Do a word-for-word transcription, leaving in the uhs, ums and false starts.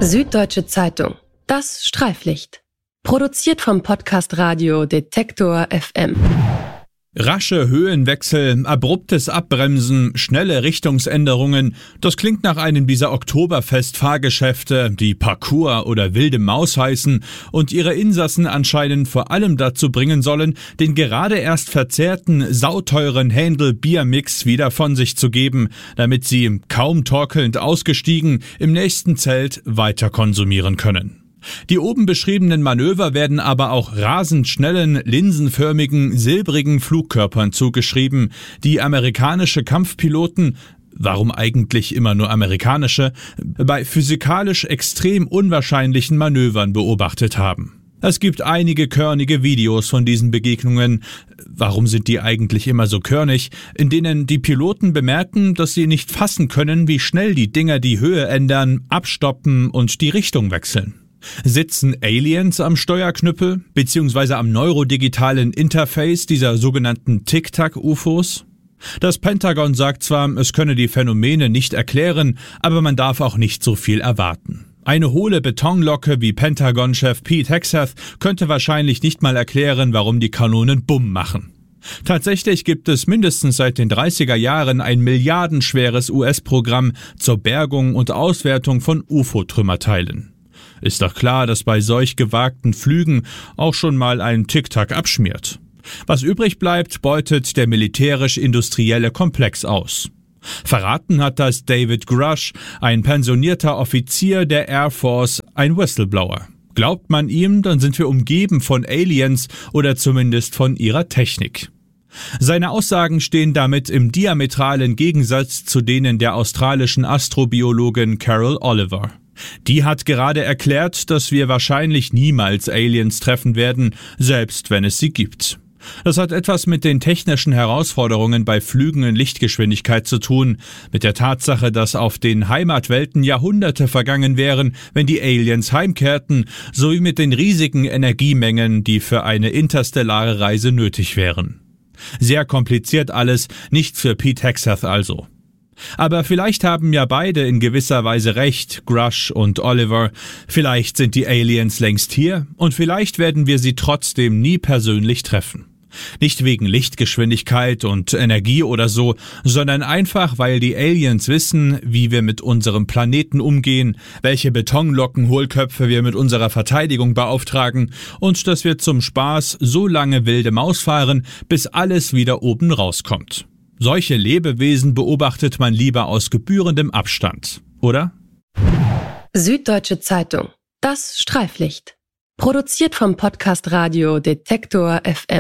Süddeutsche Zeitung. Das Streiflicht. Produziert vom Podcast Radio Detektor F M. Rasche Höhenwechsel, abruptes Abbremsen, schnelle Richtungsänderungen. Das klingt nach einem dieser Oktoberfest-Fahrgeschäfte, die Parkour oder wilde Maus heißen und ihre Insassen anscheinend vor allem dazu bringen sollen, den gerade erst verzehrten, sauteuren Händel-Biermix wieder von sich zu geben, damit sie, kaum torkelnd ausgestiegen, im nächsten Zelt weiter konsumieren können. Die oben beschriebenen Manöver werden aber auch rasend schnellen, linsenförmigen, silbrigen Flugkörpern zugeschrieben, die amerikanische Kampfpiloten, warum eigentlich immer nur amerikanische, bei physikalisch extrem unwahrscheinlichen Manövern beobachtet haben. Es gibt einige körnige Videos von diesen Begegnungen, warum sind die eigentlich immer so körnig, in denen die Piloten bemerken, dass sie nicht fassen können, wie schnell die Dinger die Höhe ändern, abstoppen und die Richtung wechseln. Sitzen Aliens am Steuerknüppel bzw. am neurodigitalen Interface dieser sogenannten Tic-Tac-U F Os? Das Pentagon sagt zwar, es könne die Phänomene nicht erklären, aber man darf auch nicht so viel erwarten. Eine hohle Betonlocke wie Pentagon-Chef Pete Hegseth könnte wahrscheinlich nicht mal erklären, warum die Kanonen Bumm machen. Tatsächlich gibt es mindestens seit den dreißiger Jahren ein milliardenschweres U S-Programm zur Bergung und Auswertung von U F O-Trümmerteilen. Ist doch klar, dass bei solch gewagten Flügen auch schon mal ein Tic-Tac abschmiert. Was übrig bleibt, beutet der militärisch-industrielle Komplex aus. Verraten hat das David Grush, ein pensionierter Offizier der Air Force, ein Whistleblower. Glaubt man ihm, dann sind wir umgeben von Aliens oder zumindest von ihrer Technik. Seine Aussagen stehen damit im diametralen Gegensatz zu denen der australischen Astrobiologin Carol Oliver. Die hat gerade erklärt, dass wir wahrscheinlich niemals Aliens treffen werden, selbst wenn es sie gibt. Das hat etwas mit den technischen Herausforderungen bei Flügen in Lichtgeschwindigkeit zu tun, mit der Tatsache, dass auf den Heimatwelten Jahrhunderte vergangen wären, wenn die Aliens heimkehrten, sowie mit den riesigen Energiemengen, die für eine interstellare Reise nötig wären. Sehr kompliziert alles, nicht für Pete Hegseth also. Aber vielleicht haben ja beide in gewisser Weise recht, Grush und Oliver. Vielleicht sind die Aliens längst hier und vielleicht werden wir sie trotzdem nie persönlich treffen. Nicht wegen Lichtgeschwindigkeit und Energie oder so, sondern einfach, weil die Aliens wissen, wie wir mit unserem Planeten umgehen, welche Betonlockenhohlköpfe wir mit unserer Verteidigung beauftragen und dass wir zum Spaß so lange wilde Maus fahren, bis alles wieder oben rauskommt. Solche Lebewesen beobachtet man lieber aus gebührendem Abstand, oder? Süddeutsche Zeitung. Das Streiflicht. Produziert vom Podcast Radio Detektor F M.